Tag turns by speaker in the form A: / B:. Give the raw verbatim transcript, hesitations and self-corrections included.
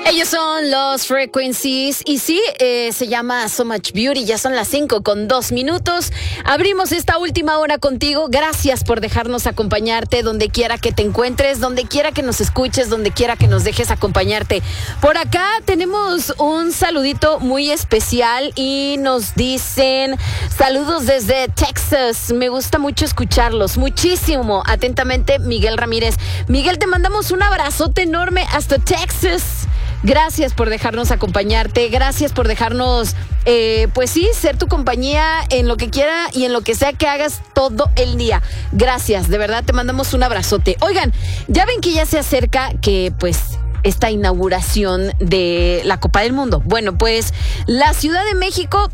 A: Ellos son los Frequencies y sí, eh, se llama So Much Beauty. Ya son las cinco con dos minutos. Abrimos esta última hora contigo. Gracias por dejarnos acompañarte donde quiera que te encuentres, donde quiera que nos escuches, donde quiera que nos dejes acompañarte. Por acá tenemos un saludito muy especial y nos dicen saludos desde Texas. Me gusta mucho escucharlos, muchísimo. Atentamente, Miguel Ramírez. Miguel, te mandamos un abrazote enorme hasta Texas. Gracias por dejarnos acompañarte, gracias por dejarnos, eh, pues sí, ser tu compañía en lo que quiera y en lo que sea que hagas todo el día. Gracias, de verdad te mandamos un abrazote. Oigan, ya ven que ya se acerca que pues esta inauguración de la Copa del Mundo. Bueno, pues la Ciudad de México